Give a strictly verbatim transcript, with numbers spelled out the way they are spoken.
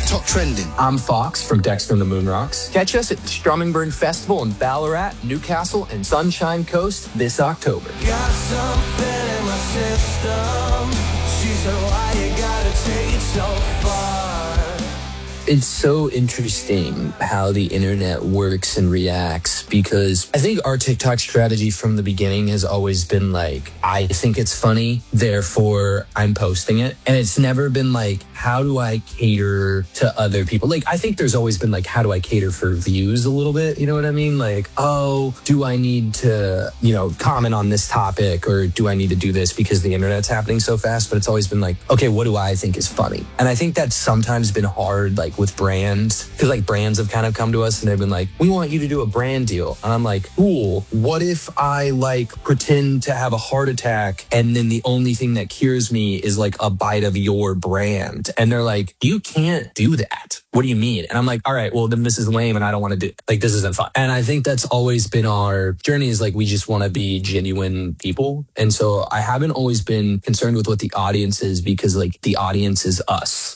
TikTok trending. I'm Fox from Dexter and the Moon Rocks. Catch us at the Strummingbird Festival in Ballarat, Newcastle, and Sunshine Coast this October. Got something in my system. She said, why you gotta take it so far? It's so interesting how the internet works and reacts, because I think our TikTok strategy from the beginning has always been like, I think it's funny, therefore I'm posting it. And it's never been like, how do I cater to other people? Like, I think there's always been like, how do I cater for views a little bit? You know what I mean? Like, oh, do I need to, you know, comment on this topic, or do I need to do this because the internet's happening so fast? But it's always been like, okay, what do I think is funny? And I think that's sometimes been hard, like with brands, because like brands have kind of come to us and they've been like, we want you to do a brand deal. And I'm like, cool. What if I like pretend to have a heart attack and then the only thing that cures me is like a bite of your brand? And they're like, you can't do that. What do you mean? And I'm like, all right, well then this is lame and I don't want to do it. Like, this isn't fun. And I think that's always been our journey, is like, we just want to be genuine people. And so I haven't always been concerned with what the audience is, because like the audience is us.